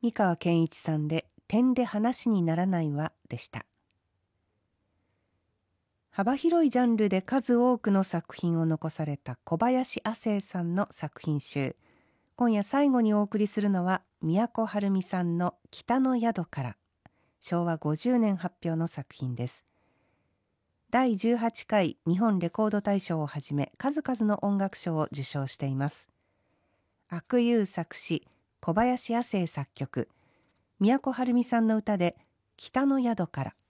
三河健一さんで点で話にならないわでした。幅広いジャンルで数多くの作品を残された小林亜星さんの作品集。今夜最後にお送りするのは都はるみさんの北の宿から、昭和50年発表の作品です。第18回日本レコード大賞をはじめ数々の音楽賞を受賞しています。阿久悠作詞、小林亜星作曲、都はるみさんの歌で北の宿から。